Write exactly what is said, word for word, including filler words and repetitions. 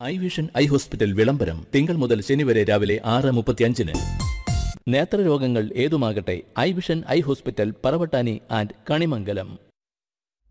I vision eye hospital വിളംബരം തിങ്കൾ മുതൽ ശനി വരെ രാവിലെ ആറ് മുപ്പത്തിയഞ്ചിന്. നേത്രരോഗങ്ങൾ ഏതുമാകട്ടെ, I vision eye hospital Paravattani and Kanimangalam.